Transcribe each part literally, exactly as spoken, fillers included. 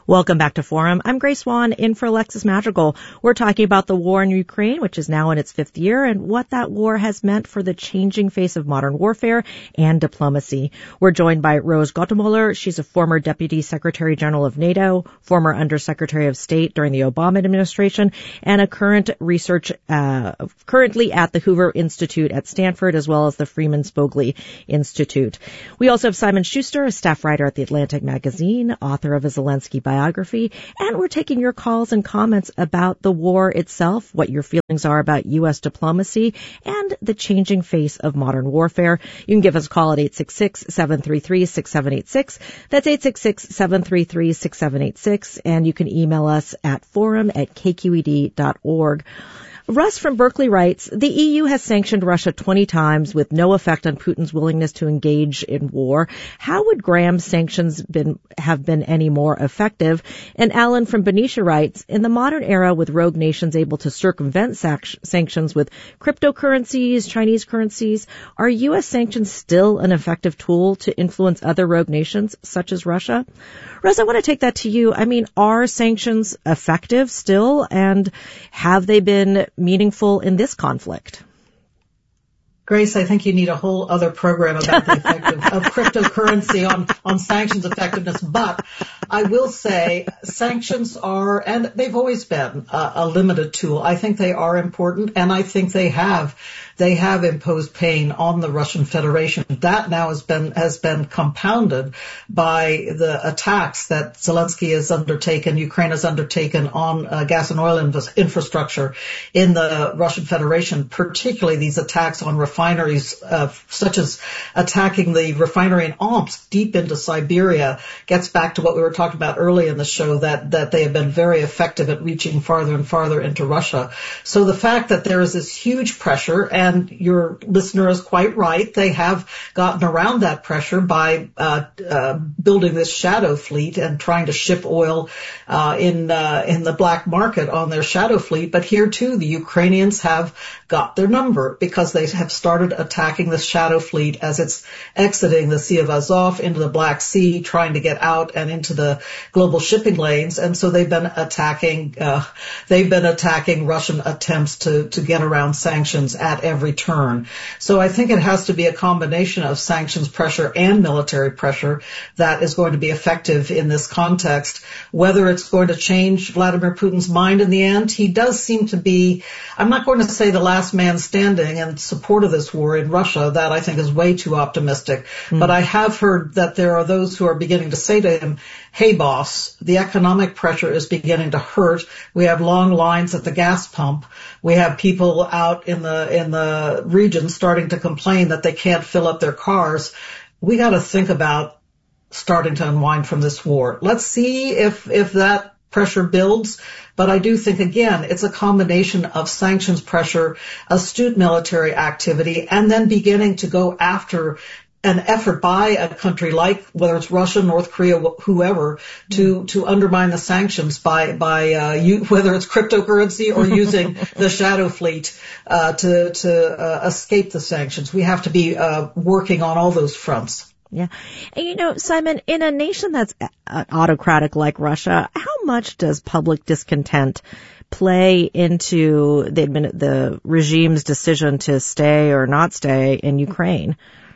Welcome back to Forum. I'm Grace Swan, in for Alexis Madrigal. We're talking about the war in Ukraine, which is now in its fifth year, and what that war has meant for the changing face of modern warfare and diplomacy. We're joined by Rose Gottemoeller. She's a former Deputy Secretary General of NATO, former Undersecretary of State during the Obama administration, and a current research, uh, currently at the Hoover Institute at Stanford, as well as the Freeman Spogli Institute. We also have Simon Schuster, a staff writer at The Atlantic Magazine, author of a Zelensky biography. Biography, and we're taking your calls and comments about the war itself, what your feelings are about U S diplomacy, and the changing face of modern warfare. You can give us a call at eight six six, seven three three, six seven eight six. That's eight six six, seven three three, six seven eight six, and you can email us at forum at k q e d dot org. Russ from Berkeley writes, the E U has sanctioned Russia twenty times with no effect on Putin's willingness to engage in war. How would Graham's sanctions been, have been any more effective? And Alan from Benicia writes, in the modern era with rogue nations able to circumvent sac- sanctions with cryptocurrencies, Chinese currencies, are U S sanctions still an effective tool to influence other rogue nations such as Russia? Russ, I want to take that to you. I mean, are sanctions effective still, and have they been meaningful in this conflict? Grace, I think you need a whole other program about the effect of, of cryptocurrency on, on sanctions effectiveness. But I will say sanctions are, and they've always been a, a limited tool. I think they are important, and I think they have. They have imposed pain on the Russian Federation. That now has been has been compounded by the attacks that Zelensky has undertaken, Ukraine has undertaken on uh, gas and oil inv- infrastructure in the Russian Federation, particularly these attacks on refineries, uh, such as attacking the refinery in Omsk deep into Siberia, gets back to what we were talking about early in the show, that, that they have been very effective at reaching farther and farther into Russia. So the fact that there is this huge pressure, and And your listener is quite right. They have gotten around that pressure by uh, uh, building this shadow fleet and trying to ship oil uh, in uh, in the black market on their shadow fleet. But here, too, the Ukrainians have got their number because they have started attacking the shadow fleet as it's exiting the Sea of Azov into the Black Sea, trying to get out and into the global shipping lanes. And so they've been attacking uh, they've been attacking Russian attempts to, to get around sanctions at every every turn. So I think it has to be a combination of sanctions pressure and military pressure that is going to be effective in this context. Whether it's going to change Vladimir Putin's mind in the end, he does seem to be, I'm not going to say the last man standing in support of this war in Russia. That I think is way too optimistic. Mm. But I have heard that there are those who are beginning to say to him, hey boss, the economic pressure is beginning to hurt. We have long lines at the gas pump. We have people out in the in the region starting to complain that they can't fill up their cars. We got to think about starting to unwind from this war. Let's see if if that pressure builds. But I do think, again, it's a combination of sanctions pressure, astute military activity, and then beginning to go after an effort by a country like, whether it's Russia, North Korea, whoever, to, to undermine the sanctions by, by, uh, you, whether it's cryptocurrency or using the shadow fleet, uh, to, to, uh, escape the sanctions. We have to be, uh, working on all those fronts. Yeah. And, you know, Simon, in a nation that's autocratic like Russia, how much does public discontent play into the, the regime's decision to stay or not stay in Ukraine?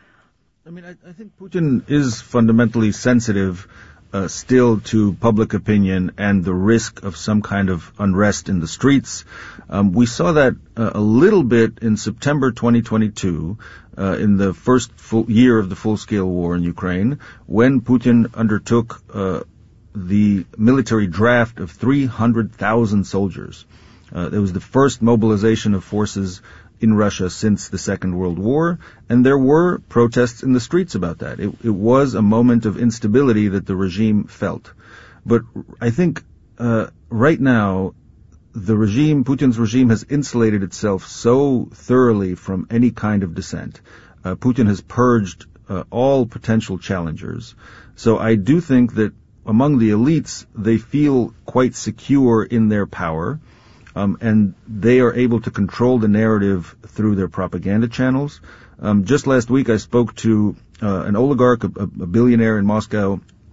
I mean, I, I think Putin is fundamentally sensitive uh, still to public opinion and the risk of some kind of unrest in the streets. Um, we saw that uh, a little bit in September twenty twenty-two, uh, in the first full year of the full-scale war in Ukraine, when Putin undertook uh, the military draft of three hundred thousand soldiers. Uh, it was the first mobilization of forces in Russia since the Second World War, and there were protests in the streets about that. It, it was a moment of instability that the regime felt. But I think uh, right now, the regime, Putin's regime, has insulated itself so thoroughly from any kind of dissent. Uh, Putin has purged uh, all potential challengers. So I do think that among the elites, they feel quite secure in their power. Um, and they are able to control the narrative through their propaganda channels. Um, just last week, I spoke to uh, an oligarch, a, a billionaire in Moscow,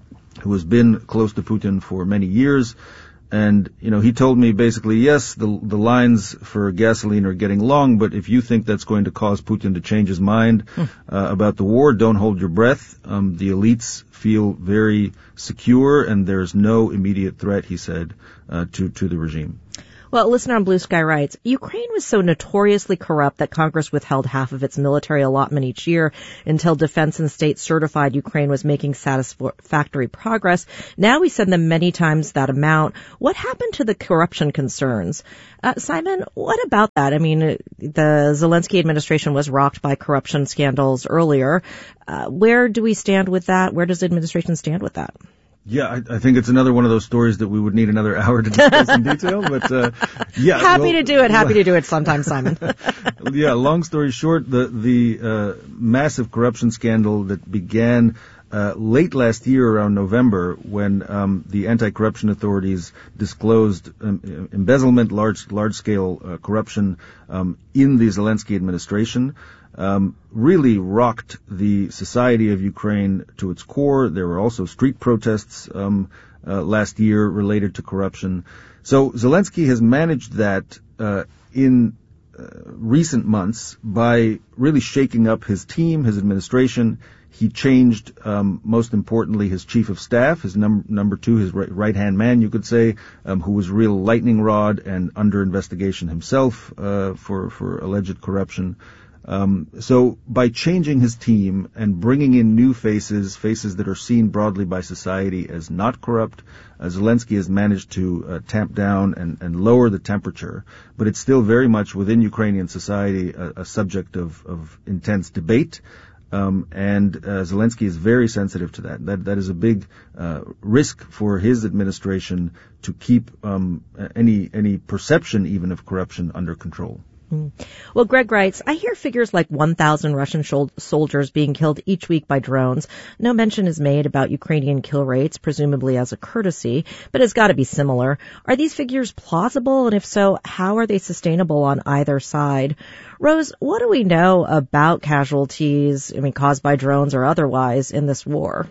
who has been close to Putin for many years. And, you know, he told me basically, yes, the the lines for gasoline are getting long, but if you think that's going to cause Putin to change his mind uh, about the war, don't hold your breath. Um, the elites feel very secure, and there's no immediate threat, he said, uh, to, to the regime. Well, a listener on Blue Sky writes, Ukraine was so notoriously corrupt that Congress withheld half of its military allotment each year until Defense and State certified Ukraine was making satisfactory progress. Now we send them many times that amount. What happened to the corruption concerns? Uh, Simon, what about that? I mean, the Zelensky administration was rocked by corruption scandals earlier. Uh, where do we stand with that? Where does the administration stand with that? Yeah, I, I think it's another one of those stories that we would need another hour to discuss in detail, but, uh, yeah. Happy well, to do it, happy to do it sometime, Simon. Yeah, long story short, the, the, uh, massive corruption scandal that began, uh, late last year around November when, um, the anti-corruption authorities disclosed um, embezzlement, large, large-scale, uh, corruption, um, in the Zelensky administration. Um, really rocked the society of Ukraine to its core. There were also street protests um, uh, last year related to corruption. So Zelensky has managed that uh, in uh, recent months by really shaking up his team, his administration. He changed, um, most importantly, his chief of staff, his num- number two, his right- right-hand man, you could say, um, who was real lightning rod and under investigation himself uh, for, for alleged corruption. Um, so by changing his team and bringing in new faces, faces that are seen broadly by society as not corrupt, uh, Zelensky has managed to uh, tamp down and, and lower the temperature. But it's still very much within Ukrainian society a, a subject of, of intense debate. Um, and uh, Zelensky is very sensitive to that. That that is a big uh, risk for his administration to keep um, any any perception even of corruption under control. Well, Greg writes, I hear figures like one thousand Russian shol- soldiers being killed each week by drones. No mention is made about Ukrainian kill rates, presumably as a courtesy, but it's got to be similar. Are these figures plausible? And if so, how are they sustainable on either side? Rose, what do we know about casualties, I mean, caused by drones or otherwise in this war?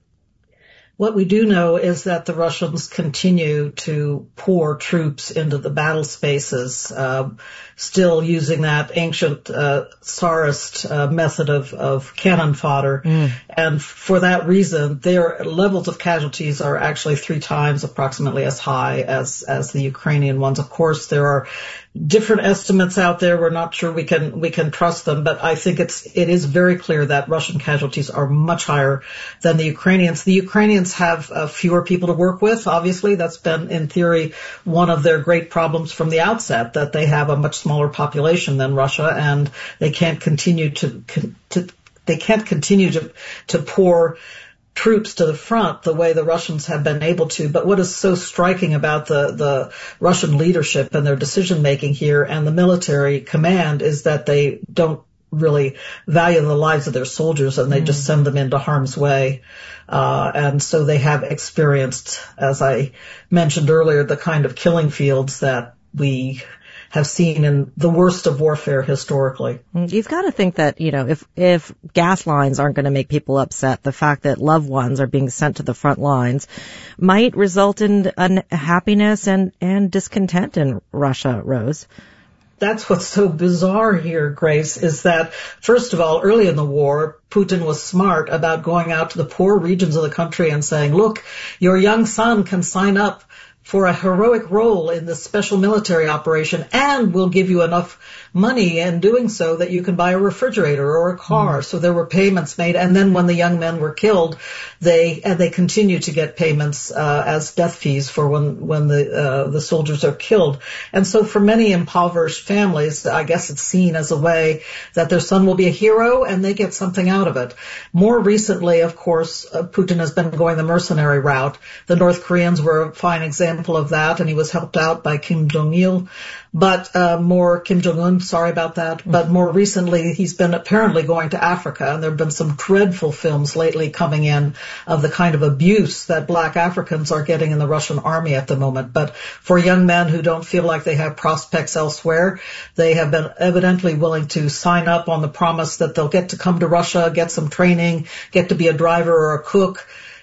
What we do know is that the Russians continue to pour troops into the battle spaces, uh, still using that ancient uh, Tsarist uh, method of, of cannon fodder. Mm. And for that reason, their levels of casualties are actually three times approximately as high as, as the Ukrainian ones. Of course, there are different estimates out there. We're not sure we can we can trust them, but I think it's it is very clear that Russian casualties are much higher than the Ukrainians. The Ukrainians have uh, fewer people to work with. Obviously, that's been in theory one of their great problems from the outset, that they have a much smaller population than Russia, and they can't continue to, to they can't continue to to pour troops to the front the way the Russians have been able to. But what is so striking about the, the Russian leadership and their decision making here and the military command is that they don't really value the lives of their soldiers, and they mm. just send them into harm's way. Uh, and so they have experienced, as I mentioned earlier, the kind of killing fields that we have seen in the worst of warfare historically. You've got to think that, you know, if, if gas lines aren't going to make people upset, the fact that loved ones are being sent to the front lines might result in unhappiness and, and discontent in Russia, Rose. That's what's so bizarre here, Grace, is that, first of all, early in the war, Putin was smart about going out to the poor regions of the country and saying, look, your young son can sign up for a heroic role in this special military operation, and we'll give you enough money in doing so that you can buy a refrigerator or a car. Mm. So there were payments made, and then when the young men were killed, they and they continue to get payments uh, as death fees for when when the uh, the soldiers are killed. And so for many impoverished families, I guess it's seen as a way that their son will be a hero and they get something out of it. More recently, of course, uh, Putin has been going the mercenary route. The North Koreans were a fine example of that, and he was helped out by Kim Jong-il. But uh, more Kim Jong-un, sorry about that. But more recently, he's been apparently going to Africa, and there have been some dreadful films lately coming in of the kind of abuse that black Africans are getting in the Russian army at the moment. But for young men who don't feel like they have prospects elsewhere, they have been evidently willing to sign up on the promise that they'll get to come to Russia, get some training, get to be a driver or a cook,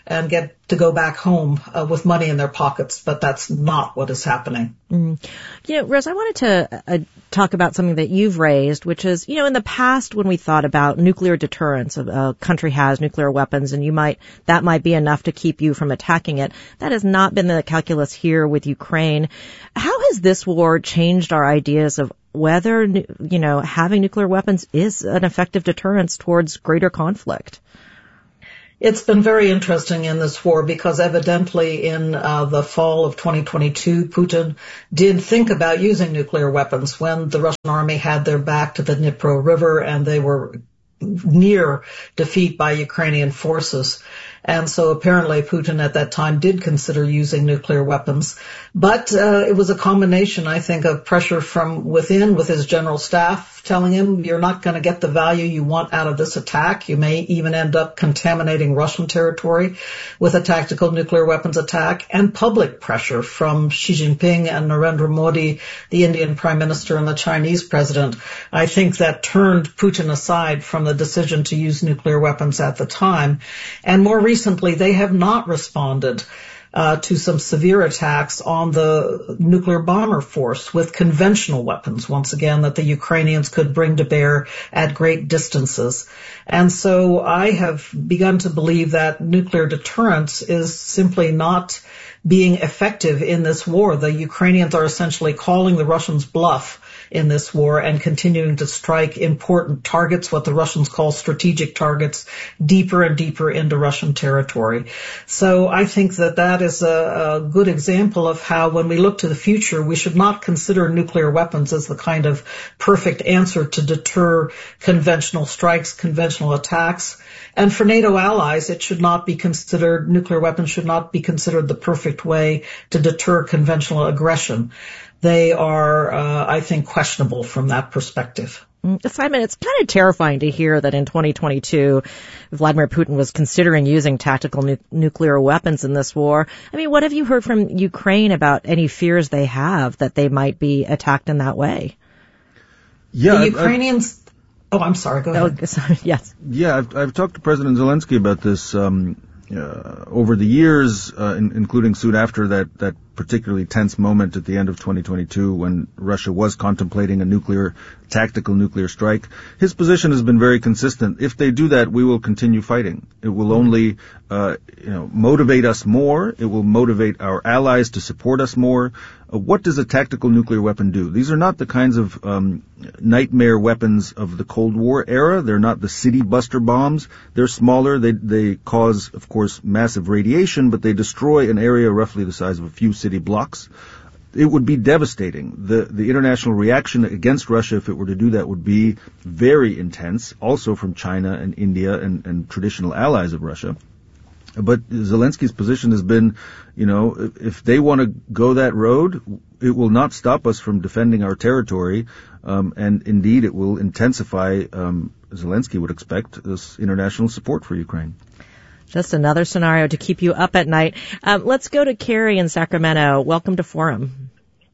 and get to go back home uh, with money in their pockets, but that's not what is happening. Mm. You know, Rose, I wanted to uh, talk about something that you've raised, which is, you know, in the past when we thought about nuclear deterrence, a country has nuclear weapons and you might, that might be enough to keep you from attacking it. That has not been the calculus here with Ukraine. How has this war changed our ideas of whether, you know, having nuclear weapons is an effective deterrence towards greater conflict? It's been very interesting in this war because evidently in uh, the fall of twenty twenty-two, Putin did think about using nuclear weapons when the Russian army had their back to the Dnipro River and they were near defeat by Ukrainian forces. And so apparently Putin at that time did consider using nuclear weapons. But uh, it was a combination, I think, of pressure from within with his general staff telling him you're not going to get the value you want out of this attack. You may even end up contaminating Russian territory with a tactical nuclear weapons attack, and public pressure from Xi Jinping and Narendra Modi, the Indian Prime Minister and the Chinese President. I think that turned Putin aside from the decision to use nuclear weapons at the time. And more recently, they have not responded Uh, to some severe attacks on the nuclear bomber force with conventional weapons, once again, that the Ukrainians could bring to bear at great distances. And so I have begun to believe that nuclear deterrence is simply not being effective in this war. The Ukrainians are essentially calling the Russians bluff in this war and continuing to strike important targets, what the Russians call strategic targets, deeper and deeper into Russian territory. So I think that that is a, a good example of how when we look to the future, we should not consider nuclear weapons as the kind of perfect answer to deter conventional strikes, conventional attacks. And for NATO allies, it should not be considered, nuclear weapons should not be considered the perfect way to deter conventional aggression. They are, uh, I think, questionable from that perspective. Simon, it's kind of terrifying to hear that in twenty twenty-two, Vladimir Putin was considering using tactical nu- nuclear weapons in this war. I mean, what have you heard from Ukraine about any fears they have that they might be attacked in that way? Yeah, the I've, Ukrainians... I've, oh, I'm sorry, go ahead. Oh, sorry, yes. Yeah, I've, I've talked to President Zelensky about this um, uh, over the years, uh, in, including soon after that, that particularly tense moment at the end of twenty twenty-two when Russia was contemplating a nuclear, tactical nuclear strike. His position has been very consistent. If they do that, we will continue fighting. It will only, uh, you know, motivate us more. It will motivate our allies to support us more. Uh, what does a tactical nuclear weapon do? These are not the kinds of um, nightmare weapons of the Cold War era. They're not the city buster bombs. They're smaller. They they cause, of course, massive radiation, but they destroy an area roughly the size of a few city blocks. It would be devastating. The the international reaction against Russia, if it were to do that, would be very intense, also from China and India and, and traditional allies of Russia. But Zelensky's position has been, you know, if, if they want to go that road, it will not stop us from defending our territory, um, and indeed it will intensify, um, Zelensky would expect, this international support for Ukraine. Just another scenario to keep you up at night. Um, let's go to Carrie in Sacramento. Welcome to Forum.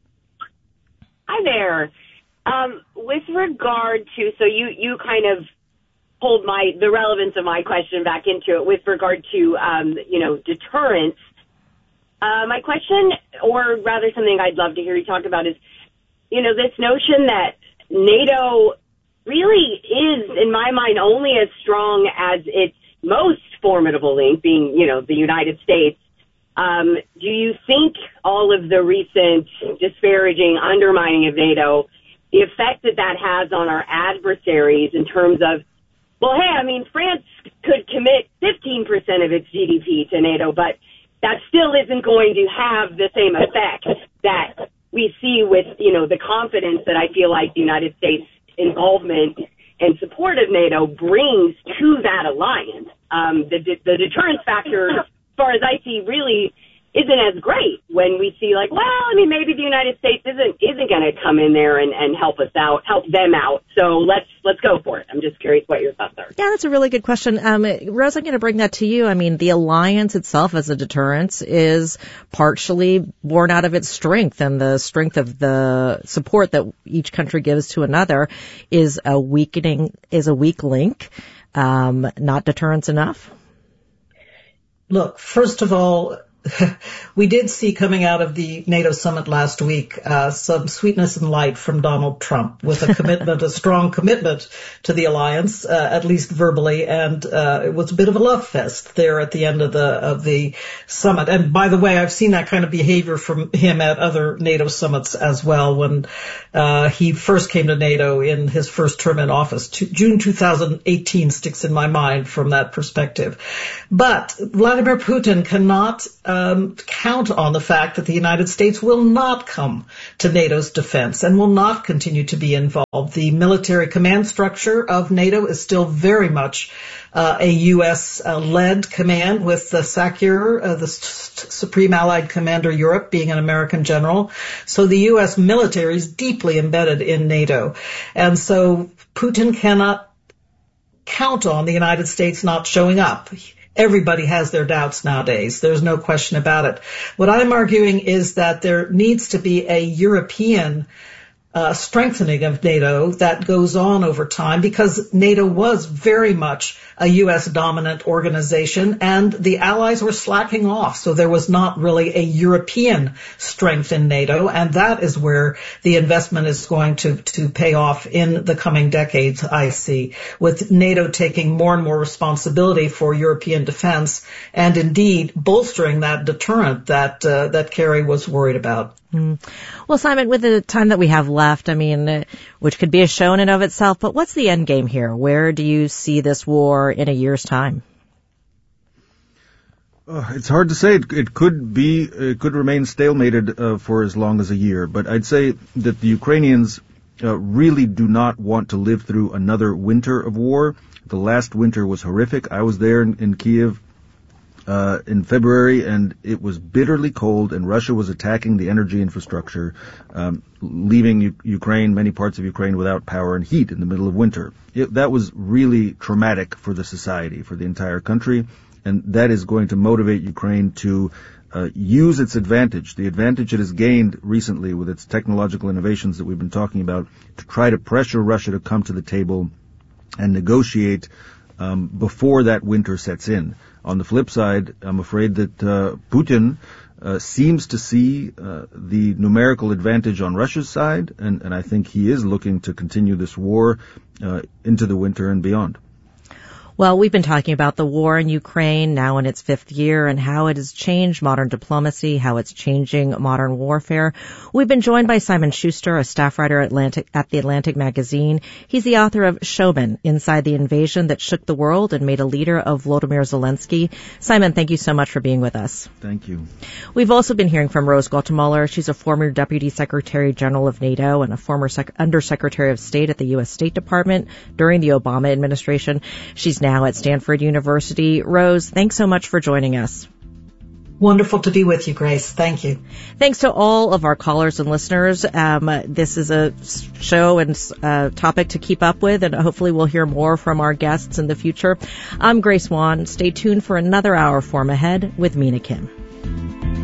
Hi there. Um, with regard to, so you, you kind of pulled my, the relevance of my question back into it with regard to, um, you know, deterrence. Uh, my question, or rather something I'd love to hear you talk about is, you know, this notion that NATO really is, in my mind, only as strong as its most formidable link, being, you know, the United States. Um, do you think all of the recent disparaging, undermining of NATO, the effect that that has on our adversaries in terms of, well, hey, I mean, France could commit fifteen percent of its G D P to NATO, but that still isn't going to have the same effect that we see with, you know, the confidence that I feel like the United States involvement and support of NATO brings to that alliance. Um, the, the deterrence factor, as far as I see, really isn't as great when we see, like, well, I mean, maybe the United States isn't isn't going to come in there and, and help us out, help them out. So let's let's go for it. I'm just curious what your thoughts are. Yeah, that's a really good question. Um, Rose, I'm going to bring that to you. I mean, the alliance itself as a deterrence is partially born out of its strength, and the strength of the support that each country gives to another is a weakening, is a weak link, um, not deterrence enough. Look, first of all, we did see coming out of the NATO summit last week uh, some sweetness and light from Donald Trump with a commitment, a strong commitment to the alliance, uh, at least verbally, and uh, it was a bit of a love fest there at the end of the of the summit. And by the way, I've seen that kind of behavior from him at other NATO summits as well. When uh, he first came to NATO in his first term in office, June two thousand eighteen sticks in my mind from that perspective. But Vladimir Putin cannot Um, count on the fact that the United States will not come to NATO's defense and will not continue to be involved. The military command structure of NATO is still very much uh, a U S-led uh, command, with the SACEUR, uh, the S- Supreme Allied Commander Europe, being an American general. So the U S military is deeply embedded in NATO. And so Putin cannot count on the United States not showing up. Everybody has their doubts nowadays. There's no question about it. What I'm arguing is that there needs to be a European uh, strengthening of NATO that goes on over time, because NATO was very much a U S dominant organization and the allies were slacking off. So there was not really a European strength in NATO, and that is where the investment is going to, to pay off in the coming decades, I see, with NATO taking more and more responsibility for European defense and indeed bolstering that deterrent that, uh, that Kerry was worried about. Mm. Well, Simon, with the time that we have left, I mean, uh, which could be a show in and of itself, but what's the end game here? Where do you see this war in a year's time? Uh, it's hard to say. It, it could be, it could remain stalemated uh, for as long as a year. But I'd say that the Ukrainians uh, really do not want to live through another winter of war. The last winter was horrific. I was there in, in Kiev Uh, in February, and it was bitterly cold, and Russia was attacking the energy infrastructure, um, leaving U- Ukraine, many parts of Ukraine, without power and heat in the middle of winter. It, that was really traumatic for the society, for the entire country, and that is going to motivate Ukraine to uh, use its advantage, the advantage it has gained recently with its technological innovations that we've been talking about, to try to pressure Russia to come to the table and negotiate um, before that winter sets in. On the flip side, I'm afraid that uh, Putin uh, seems to see uh, the numerical advantage on Russia's side, and, and I think he is looking to continue this war uh, into the winter and beyond. Well, we've been talking about the war in Ukraine now in its fifth year and how it has changed modern diplomacy, how it's changing modern warfare. We've been joined by Simon Schuster, a staff writer at Atlantic, at The Atlantic magazine. He's the author of Showman, Inside the Invasion That Shook the World and Made a Leader of Volodymyr Zelensky. Simon, thank you so much for being with us. Thank you. We've also been hearing from Rose Gottemoeller. She's a former Deputy Secretary General of NATO and a former sec- Undersecretary of State at the U S State Department during the Obama administration. She's now now at Stanford University. Rose, thanks so much for joining us. Wonderful to be with you, Grace. Thank you. Thanks to all of our callers and listeners. Um, this is a show and uh, topic to keep up with, and hopefully we'll hear more from our guests in the future. I'm Grace Wan. Stay tuned for another hour form ahead with Mina Kim.